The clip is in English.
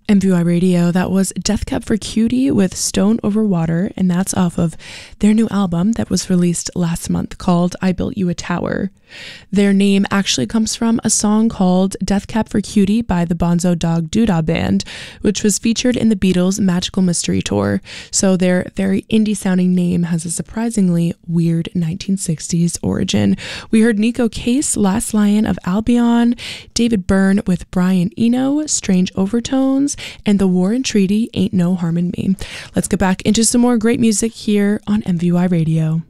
MVY Radio, that was Death Cab for Cutie with Stone Over Water, and that's off of their new album that was released last month called I Built You a Tower. Their name actually comes from a song called Death Cab for Cutie by the Bonzo Dog Doodah Band, which was featured in the Beatles' Magical Mystery Tour. So their very indie-sounding name has a surprisingly weird 1960s origin. We heard Nico Case, Last Lion of Albion, David Byrne with Brian Eno, Strange Overtones, and The War and Treaty, Ain't No Harm in Me. Let's get back into some more great music here on MVY Radio.